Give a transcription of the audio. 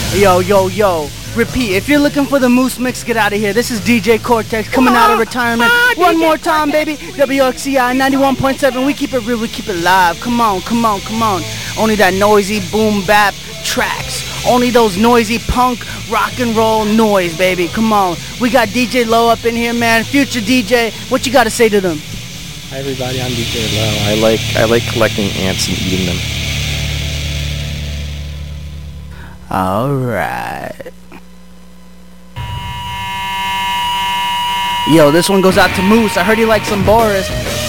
Yo, yo, yo. Repeat, if you're looking for the Moose Mix, get out of here. This is DJ Cortex coming out of retirement. One more time, baby. WXCI 91.7. We keep it real, we keep it live. Come on, come on, come on. Only that noisy boom bap tracks. Only those noisy punk rock and roll noise, baby. Come on. We got DJ Low up in here, man. Future DJ. What you got to say to them? Hi everybody, I'm DJ Low. I like collecting ants and eating them. Alright. Yo, this one goes out to Moose. I heard he likes some Boris.